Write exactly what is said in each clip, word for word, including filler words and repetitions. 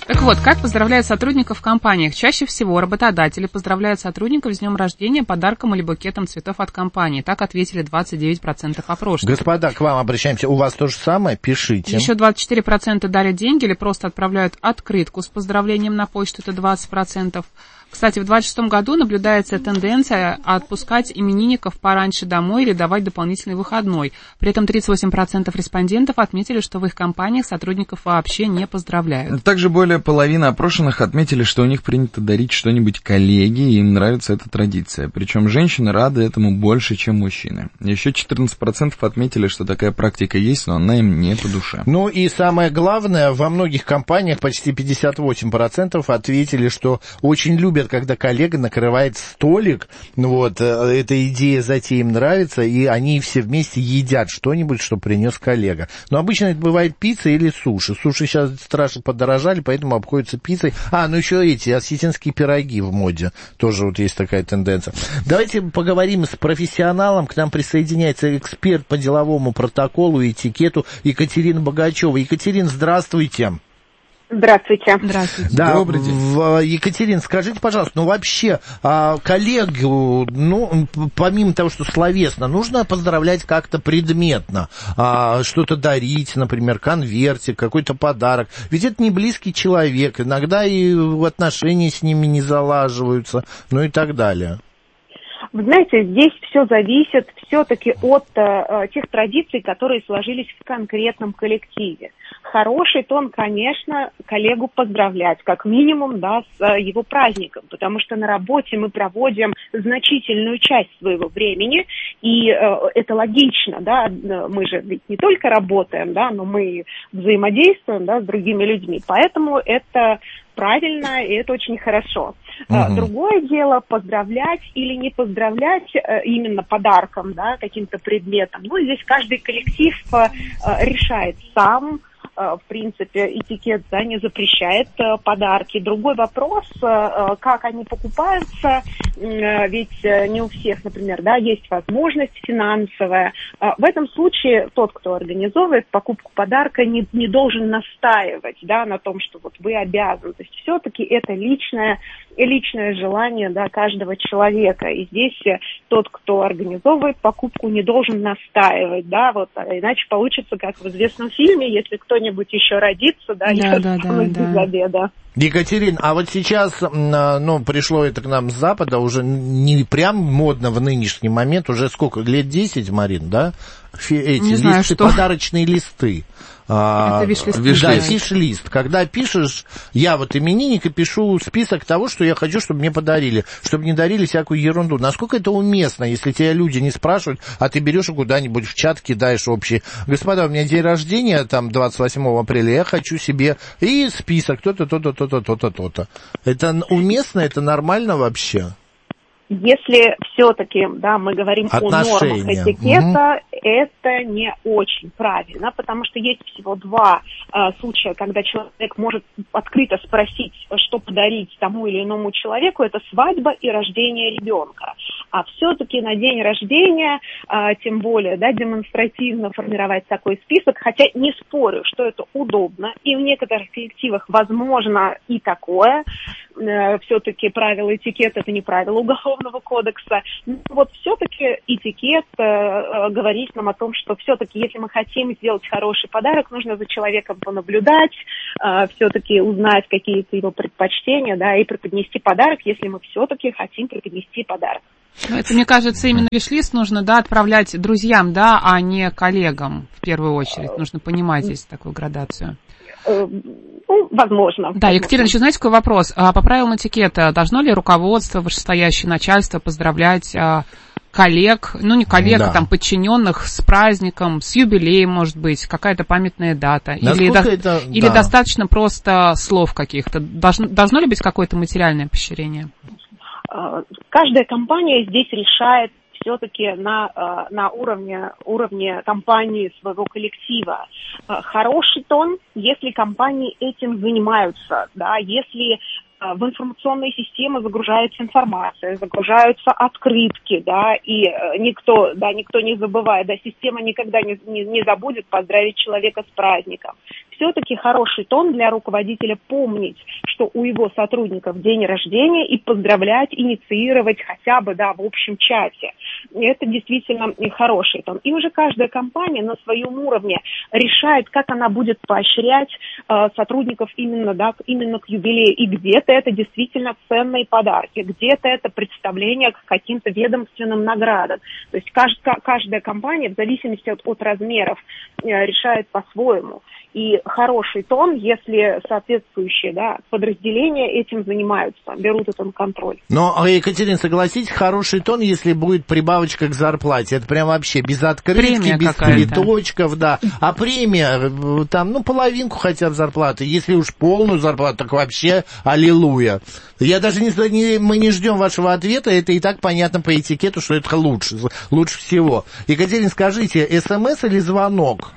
Так вот, как поздравляют сотрудников в компаниях? Чаще всего работодатели поздравляют сотрудников с днем рождения подарком или букетом цветов от компании. Так ответили двадцать девять процентов опрошенных. Господа, к вам обращаемся. У вас то же самое? Пишите. Еще двадцать четыре процента дарят деньги или просто отправляют открытку с поздравлением на почту. Это двадцать процентов. Кстати, в двадцать шестом году наблюдается тенденция отпускать именинников пораньше домой или давать дополнительный выходной. При этом тридцать восемь процентов респондентов отметили, что в их компаниях сотрудников вообще не поздравляют. Также более половины опрошенных отметили, что у них принято дарить что-нибудь коллеге, и им нравится эта традиция. Причем женщины рады этому больше, чем мужчины. Еще четырнадцать процентов отметили, что такая практика есть, но она им не по душе. Ну и самое главное, во многих компаниях почти пятьдесят восемь процентов ответили, что очень любят, когда коллега накрывает столик, вот, эта идея затеи им нравится, и они все вместе едят что-нибудь, что принес коллега. Но обычно это бывает пицца или суши. Суши сейчас страшно подорожали, поэтому обходятся пиццей. А, ну еще эти осетинские пироги в моде. Тоже вот есть такая тенденция. Давайте поговорим с профессионалом. К нам присоединяется эксперт по деловому протоколу и этикету Екатерина Богачева. Екатерина, здравствуйте. Здравствуйте. Здравствуйте. Да, Добрый день. в, Екатерина, скажите, пожалуйста, ну вообще а, коллегу, ну, помимо того, что словесно, нужно поздравлять как-то предметно, а, что-то дарить, например, конвертик, какой-то подарок. Ведь это не близкий человек, иногда и отношения с ними не залаживаются, ну и так далее. Вы знаете, здесь все зависит все-таки от э, тех традиций, которые сложились в конкретном коллективе. Хороший тон, конечно, коллегу поздравлять, как минимум, да, с э, его праздником, потому что на работе мы проводим значительную часть своего времени, и э, это логично, да, мы же ведь не только работаем, да, но мы взаимодействуем, да, с другими людьми, поэтому это правильно, и это очень хорошо. Uh-huh. Другое дело поздравлять или не поздравлять именно подарком, да, каким-то предметом. Ну, здесь каждый коллектив решает сам. В принципе, этикет, да, не запрещает подарки. Другой вопрос, как они покупаются, ведь не у всех, например, да, есть возможность финансовая. В этом случае тот, кто организовывает покупку подарка, не, не должен настаивать, да, на том, что вот вы обязаны. То есть все-таки это личное, личное желание, да, каждого человека. И здесь тот, кто организовывает покупку, не должен настаивать, да, вот, иначе получится, как в известном фильме, если кто-нибудь еще родится, да, да, да, да, без да. обеда. Екатерина, а вот сейчас, ну, пришло это к нам с Запада, уже не прям модно в нынешний момент, уже сколько, лет десять, Марин, да? Фи, эти не листы, знаю, что. Подарочные листы. Это виш-лист. Виш-лист. Да, фиш-лист. Когда пишешь, я вот именинник, и пишу список того, что я хочу, чтобы мне подарили, чтобы не дарили всякую ерунду. Насколько это уместно, если тебя люди не спрашивают, а ты берешь и куда-нибудь в чат кидаешь общий. Господа, у меня день рождения, там, двадцать восьмого апреля, я хочу себе и список, то-то, то-то, то-то, то-то, то-то. Это уместно, это нормально вообще? Если все-таки, да, мы говорим Отношения. о нормах этикета, угу. это не очень правильно, потому что есть всего два э, случая, когда человек может открыто спросить, что подарить тому или иному человеку, это свадьба и рождение ребенка. А все-таки на день рождения, э, тем более, да, демонстративно формировать такой список, хотя не спорю, что это удобно, и в некоторых коллективах возможно и такое, э, все-таки правила этикета это не правила уголовного кодекса. Но вот все-таки этикет э, э, говорит нам о том, что все-таки, если мы хотим сделать хороший подарок, нужно за человеком понаблюдать, э, все-таки узнать какие-то его предпочтения, да, и преподнести подарок, если мы все-таки хотим преподнести подарок. Ну, это, мне кажется, именно виш-лист нужно, да, отправлять друзьям, да, а не коллегам в первую очередь. Нужно понимать здесь такую градацию. Ну, возможно. Да, Екатерина, еще знаете, какой вопрос? А по правилам этикета должно ли руководство, вышестоящее начальство поздравлять а, коллег, ну не коллег, да. там подчиненных с праздником, с юбилеем, может быть, какая-то памятная дата? Или, до, это, или да. достаточно просто слов каких-то? Должно, должно ли быть какое-то материальное поощрение? Каждая компания здесь решает все-таки на, на уровне, уровне компании своего коллектива. Хороший тон, если компании этим занимаются, да, если в информационные системы загружается информация, загружаются открытки, да, и никто, да, никто не забывает, да, система никогда не, не, не забудет поздравить человека с праздником. все-таки хороший тон для руководителя помнить, что у его сотрудников день рождения, и поздравлять, инициировать хотя бы, да, в общем чате. Это действительно хороший тон. И уже каждая компания на своем уровне решает, как она будет поощрять э, сотрудников именно, да, именно к юбилею. И где-то это действительно ценные подарки, где-то это представление к каким-то ведомственным наградам. То есть каждая, каждая компания в зависимости от, от размеров э, решает по-своему. И хороший тон, если соответствующие, да, подразделения этим занимаются, берут это на контроль. Но, Екатерина, согласитесь, хороший тон, если будет прибавочка к зарплате. Это прям вообще без открытки, премия без цветочков, да. А премия, там, ну, половинку хотя бы зарплаты. Если уж полную зарплату, так вообще аллилуйя. Я даже не, не мы не ждем вашего ответа, это и так понятно по этикету, что это лучше, лучше всего. Екатерина, скажите, смс или звонок?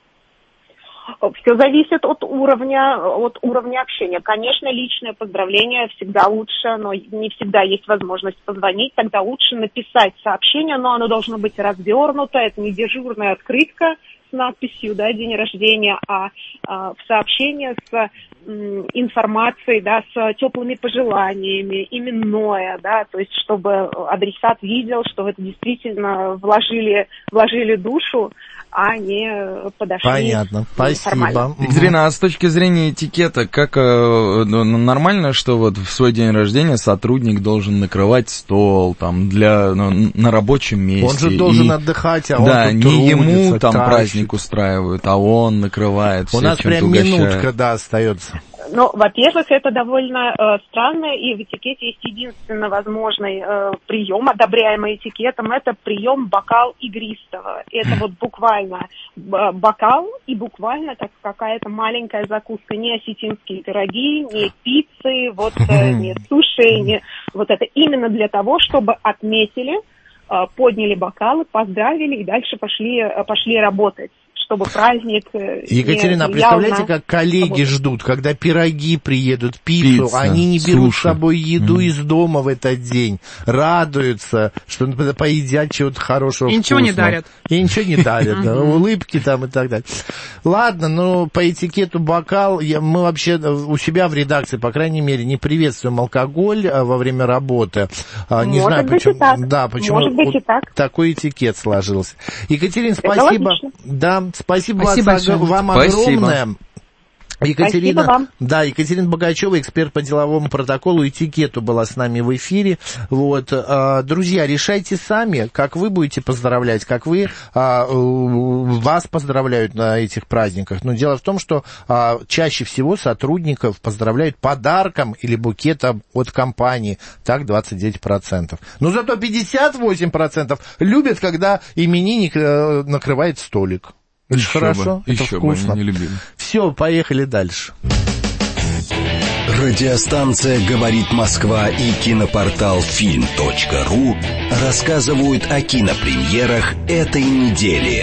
Все зависит от уровня, от уровня общения. Конечно, личное поздравление всегда лучше, но не всегда есть возможность позвонить. Тогда лучше написать сообщение, но оно должно быть развернуто. Это не дежурная открытка с надписью, да, день рождения, а, а в сообщение с м, информацией, да, с теплыми пожеланиями, именное, да, то есть чтобы адресат видел, что в это действительно вложили, вложили душу, а не подошли. Понятно, спасибо. Екатерина, а с точки зрения этикета, как э, нормально, что вот в свой день рождения сотрудник должен накрывать стол там для ну, на рабочем месте? Он же должен и, отдыхать, а он да, тут не трудится, ему там тащит. Праздник устраивают, а он накрывает. У нас прям угощает. Минутка, да, остается. Ну, во-первых, это довольно э, странно, и в этикете есть единственно возможный э, прием, одобряемый этикетом, это прием бокал игристого. Это вот буквально бокал и буквально как какая-то маленькая закуска, не осетинские пироги, не пиццы, вот, э, не суши, не... Вот это именно для того, чтобы отметили, э, подняли бокалы, поздравили и дальше пошли, э, пошли работать. Чтобы праздник... Екатерина, не представляете, как коллеги работу. Ждут, когда пироги приедут, пиццу, Пицца, они не берут суши. С собой еду mm. из дома в этот день, радуются, что поедят чего-то хорошего, и ничего не дарят. И ничего не дарят, да, улыбки там и так далее. Ладно, ну, по этикету бокал, я, мы вообще у себя в редакции, по крайней мере, не приветствуем алкоголь во время работы. Не Может знаю, быть почему, и так. Да, почему Может быть вот и так. Такой этикет сложился. Екатерина, спасибо. Да, спасибо, спасибо вам спасибо. огромное. Екатерина, Спасибо вам. Да, Екатерина Богачева, эксперт по деловому протоколу и этикету, была с нами в эфире. Вот, друзья, решайте сами, как вы будете поздравлять, как вы, вас поздравляют на этих праздниках. Но дело в том, что чаще всего сотрудников поздравляют подарком или букетом от компании. Так, двадцать девять процентов. Но зато пятьдесят восемь процентов любят, когда именинник накрывает столик. Это еще хорошо, бы, это еще вкусно. Бы, не любим. Все, поехали дальше. Радиостанция «Говорит Москва» и кинопортал фильм точка ру рассказывают о кинопремьерах этой недели.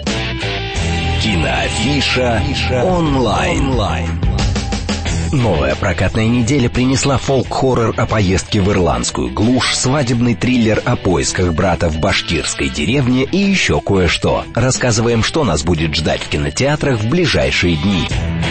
Киноафиша онлайн. Новая прокатная неделя принесла фолк-хоррор о поездке в ирландскую глушь, свадебный триллер о поисках брата в башкирской деревне и еще кое-что. Рассказываем, что нас будет ждать в кинотеатрах в ближайшие дни.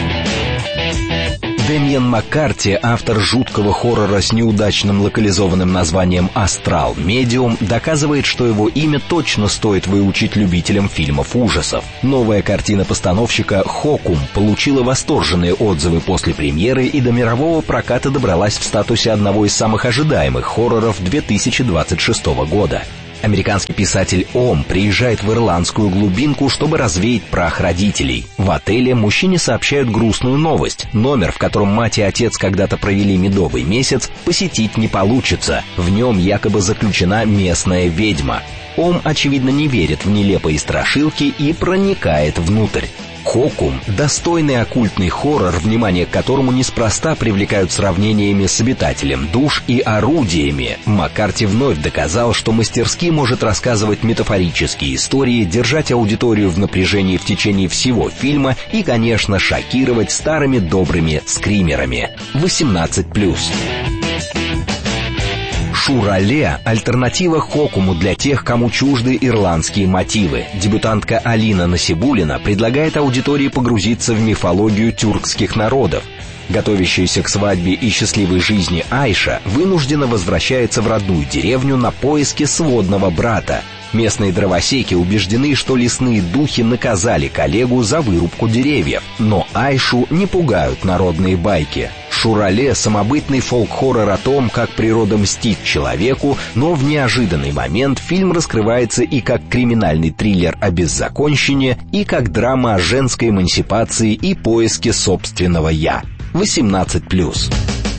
Дэмиан Маккарти, автор жуткого хоррора с неудачным локализованным названием «Астрал Медиум», доказывает, что его имя точно стоит выучить любителям фильмов ужасов. Новая картина постановщика «Хокум» получила восторженные отзывы после премьеры и до мирового проката добралась в статусе одного из самых ожидаемых хорроров две тысячи двадцать шестого года. Американский писатель Ом приезжает в ирландскую глубинку, чтобы развеять прах родителей. В отеле мужчине сообщают грустную новость. Номер, в котором мать и отец когда-то провели медовый месяц, посетить не получится. В нем якобы заключена местная ведьма. Ом, очевидно, не верит в нелепые страшилки и проникает внутрь. «Хокум» — достойный оккультный хоррор, внимание к которому неспроста привлекают сравнениями с обитателем душ и орудиями. Маккарти вновь доказал, что мастерски может рассказывать метафорические истории, держать аудиторию в напряжении в течение всего фильма и, конечно, шокировать старыми добрыми скримерами. восемнадцать плюс. Шурале – альтернатива Хокуму для тех, кому чужды ирландские мотивы. Дебютантка Алина Насибуллина предлагает аудитории погрузиться в мифологию тюркских народов. Готовящаяся к свадьбе и счастливой жизни Айша вынуждена возвращается в родную деревню на поиски сводного брата. Местные дровосеки убеждены, что лесные духи наказали коллегу за вырубку деревьев, но Айшу не пугают народные байки. Шурале — самобытный фолк-хоррор о том, как природа мстит человеку, но в неожиданный момент фильм раскрывается и как криминальный триллер о беззаконщине, и как драма о женской эмансипации и поиске собственного «я». восемнадцать плюс.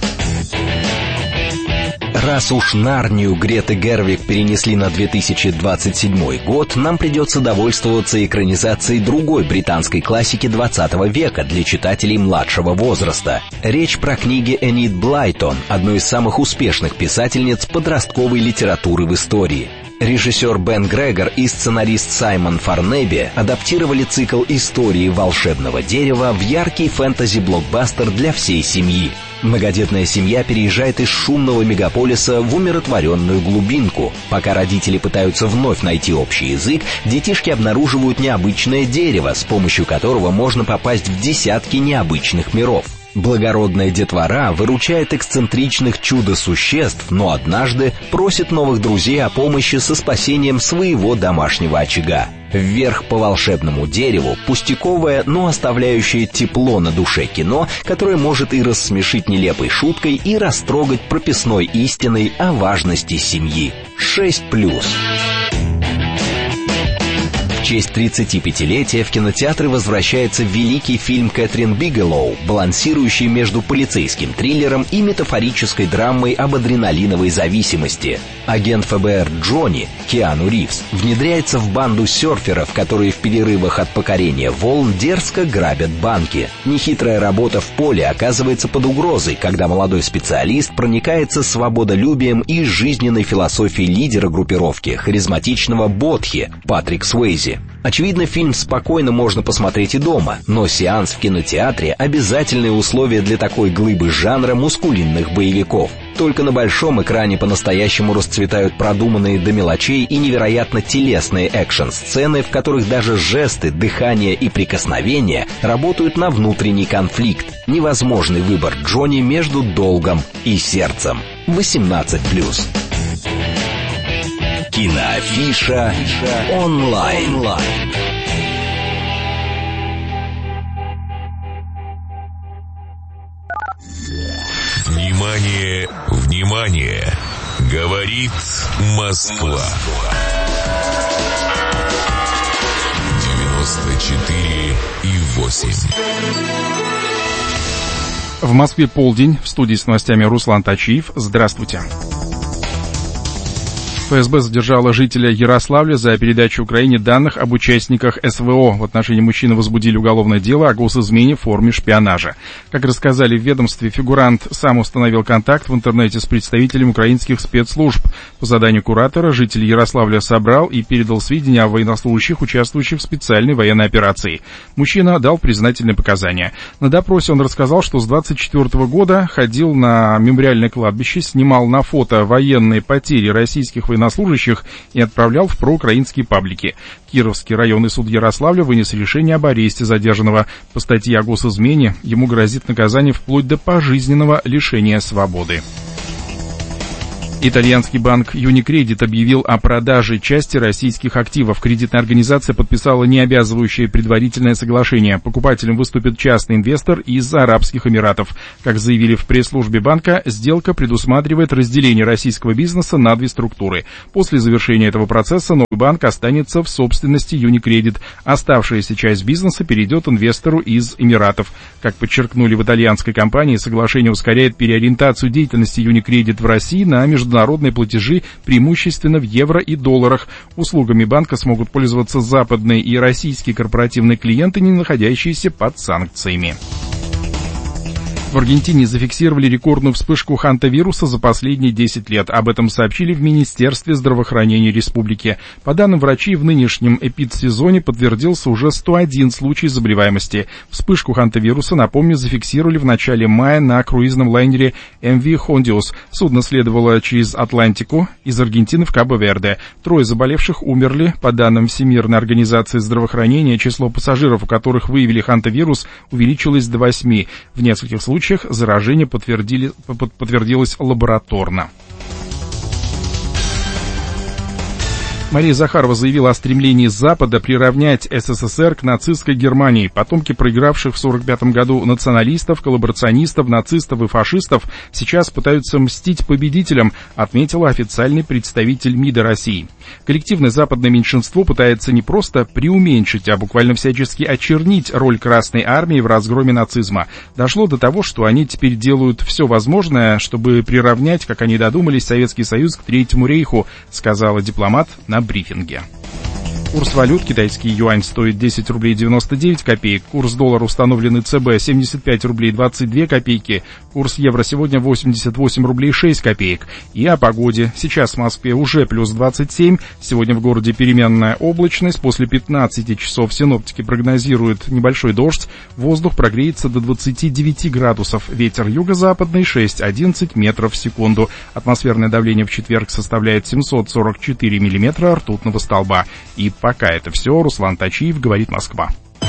Раз уж Нарнию Греты Гервиг перенесли на две тысячи двадцать седьмой год, нам придется довольствоваться экранизацией другой британской классики двадцатого века для читателей младшего возраста. Речь про книги Энид Блайтон, одной из самых успешных писательниц подростковой литературы в истории. Режиссер Бен Грегор и сценарист Саймон Фарнеби адаптировали цикл истории волшебного дерева в яркий фэнтези-блокбастер для всей семьи. Многодетная семья переезжает из шумного мегаполиса в умиротворенную глубинку. Пока родители пытаются вновь найти общий язык, детишки обнаруживают необычное дерево, с помощью которого можно попасть в десятки необычных миров. Благородная детвора выручает эксцентричных чудо-существ, но однажды просит новых друзей о помощи со спасением своего домашнего очага. Вверх по волшебному дереву — пустяковое, но оставляющее тепло на душе кино, которое может и рассмешить нелепой шуткой, и растрогать прописной истиной о важности семьи. шесть плюс. В честь тридцатипятилетия в кинотеатры возвращается великий фильм Кэтрин Бигелоу, балансирующий между полицейским триллером и метафорической драмой об адреналиновой зависимости. Агент эф бэ эр Джонни, Киану Ривз, внедряется в банду серферов, которые в перерывах от покорения волн дерзко грабят банки. Нехитрая работа в поле оказывается под угрозой, когда молодой специалист проникается свободолюбием и жизненной философией лидера группировки, харизматичного Бодхи, Патрик Суэйзи. Очевидно, фильм спокойно можно посмотреть и дома, но сеанс в кинотеатре — обязательное условие для такой глыбы жанра мускулинных боевиков. Только на большом экране по-настоящему расцветают продуманные до мелочей и невероятно телесные экшн-сцены, в которых даже жесты, дыхание и прикосновения работают на внутренний конфликт. Невозможный выбор Джонни между долгом и сердцем. восемнадцать плюс. Киноафиша онлайн. Внимание, внимание! Говорит Москва. девяносто четыре и восемь. В Москве полдень. В студии с новостями Руслан Тачиев. Здравствуйте. эф эс бэ задержала жителя Ярославля за передачу Украине данных об участниках эс вэ о. В отношении мужчины возбудили уголовное дело о госизмене в форме шпионажа. Как рассказали в ведомстве, фигурант сам установил контакт в интернете с представителем украинских спецслужб. По заданию куратора житель Ярославля собрал и передал сведения о военнослужащих, участвующих в специальной военной операции. Мужчина дал признательные показания. На допросе он рассказал, что с двадцать четвёртого года ходил на мемориальное кладбище, снимал на фото военные потери российских военнослужащих, военнослужащих и отправлял в проукраинские паблики. Кировский районный суд Ярославля вынес решение об аресте задержанного. По статье о госизмене ему грозит наказание вплоть до пожизненного лишения свободы. Итальянский банк Unicredit объявил о продаже части российских активов. Кредитная организация подписала необязывающее предварительное соглашение. Покупателем выступит частный инвестор из Арабских Эмиратов. Как заявили в пресс-службе банка, сделка предусматривает разделение российского бизнеса на две структуры. После завершения этого процесса новый банк останется в собственности Unicredit. Оставшаяся часть бизнеса перейдет инвестору из Эмиратов. Как подчеркнули в итальянской компании, соглашение ускоряет переориентацию деятельности Unicredit в России на международные Международные платежи преимущественно в евро и долларах. Услугами банка смогут пользоваться западные и российские корпоративные клиенты, не находящиеся под санкциями. В Аргентине зафиксировали рекордную вспышку хантавируса за последние десять лет. Об этом сообщили в Министерстве здравоохранения республики. По данным врачей, в нынешнем эпидсезоне подтвердился уже сто один случай заболеваемости. Вспышку хантавируса, напомню, зафиксировали в начале мая на круизном лайнере эм ви Hondios. Судно следовало через Атлантику из Аргентины в Кабо-Верде. Трое заболевших умерли. По данным Всемирной организации здравоохранения, число пассажиров, у которых выявили хантавирус, увеличилось до восьми. В нескольких случаях заражение подтвердили, подтвердилось лабораторно. Мария Захарова заявила о стремлении Запада приравнять эс эс эс эр к нацистской Германии. Потомки проигравших в сорок пятом году националистов, коллаборационистов, нацистов и фашистов сейчас пытаются мстить победителям, отметила официальный представитель МИДа России. Коллективное западное меньшинство пытается не просто преуменьшить, а буквально всячески очернить роль Красной Армии в разгроме нацизма. Дошло до того, что они теперь делают все возможное, чтобы приравнять, как они додумались, Советский Союз к Третьему рейху, сказала дипломат на брифинге. Курс валют: китайский юань стоит десять рублей девяносто девять копеек, курс доллара, установленный ЦБ, семьдесят пять рублей двадцать две копейки, курс евро сегодня восемьдесят восемь рублей шесть копеек. И о погоде. Сейчас в Москве уже плюс двадцать семь, сегодня в городе переменная облачность, после пятнадцати часов синоптики прогнозируют небольшой дождь, воздух прогреется до двадцати девяти градусов, ветер юго-западный шесть - одиннадцать метров в секунду, атмосферное давление в четверг составляет семьсот сорок четыре миллиметра ртутного столба. И пока это все. Руслан Тачиев, говорит Москва.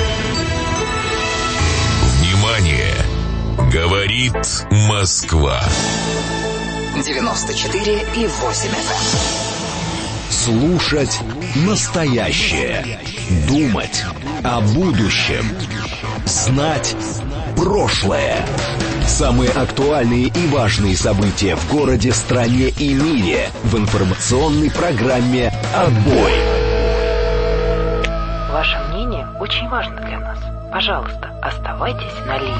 Внимание! Говорит Москва. девяносто четыре и восемь эф эм. Слушать настоящее. Думать о будущем. Знать прошлое. Самые актуальные и важные события в городе, стране и мире в информационной программе «Отбой». Ваше мнение очень важно для нас. Пожалуйста, оставайтесь на линии.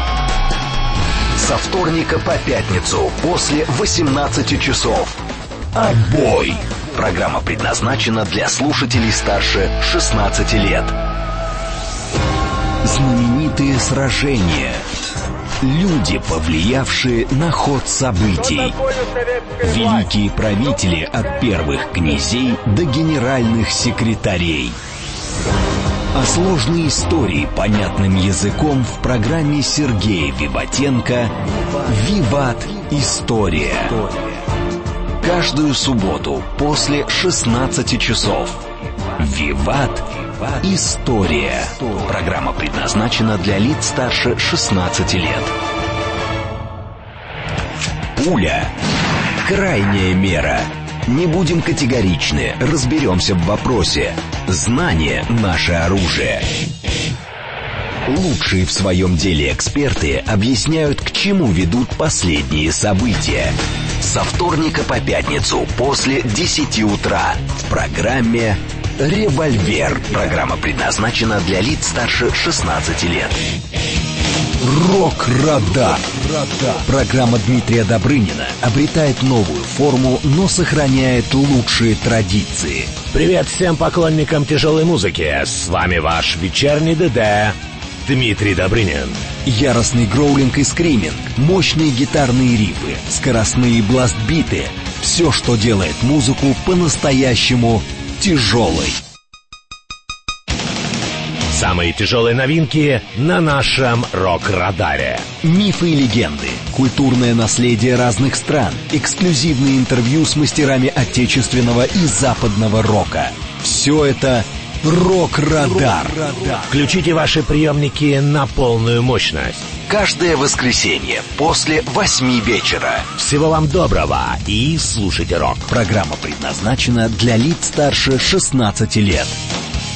Со вторника по пятницу после восемнадцати часов. «Отбой». Программа предназначена для слушателей старше шестнадцати лет. Знаменитые сражения. Люди, повлиявшие на ход событий. Великие правители от первых князей до генеральных секретарей. А сложные истории понятным языком в программе Сергея Виватенко «Виват. История». Каждую субботу после шестнадцати часов. «Виват. История». Программа предназначена для лиц старше шестнадцати лет. Пуля. Крайняя мера. Не будем категоричны, разберемся в вопросе. Знание – наше оружие. Лучшие в своем деле эксперты объясняют, к чему ведут последние события. Со вторника по пятницу после десяти утра в программе «Револьвер». Программа предназначена для лиц старше шестнадцати лет. Рок-радар. Программа Дмитрия Добрынина обретает новую форму, но сохраняет лучшие традиции. Привет всем поклонникам тяжелой музыки. С вами ваш вечерний ДД Дмитрий Добрынин. Яростный гроулинг и скриминг, мощные гитарные рифы, скоростные бластбиты. Все, что делает музыку по-настоящему тяжелой. Самые тяжелые новинки на нашем рок-радаре. Мифы и легенды, культурное наследие разных стран, эксклюзивные интервью с мастерами отечественного и западного рока. Все это «Рок-радар». Включите ваши приемники на полную мощность. Каждое воскресенье после восьми вечера. Всего вам доброго и слушайте рок. Программа предназначена для лиц старше шестнадцати лет.